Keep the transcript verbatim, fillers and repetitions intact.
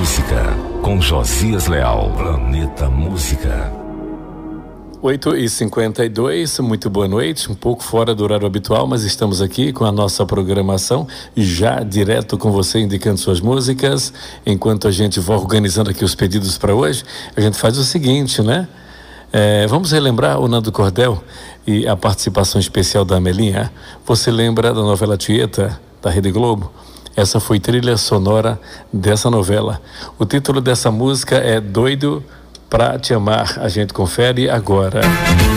Música, com Josias Leal. Planeta Música. oito e cinquenta e dois, muito boa noite, um pouco fora do horário habitual, mas estamos aqui com a nossa programação, já direto com você indicando suas músicas. Enquanto a gente vai organizando aqui os pedidos para hoje, a gente faz o seguinte, né? É, vamos relembrar o Nando Cordel e a participação especial da Amelinha. Você lembra da novela Tieta, da Rede Globo? Essa foi trilha sonora dessa novela. O título dessa música é Doido Pra Te Amar. A gente confere agora.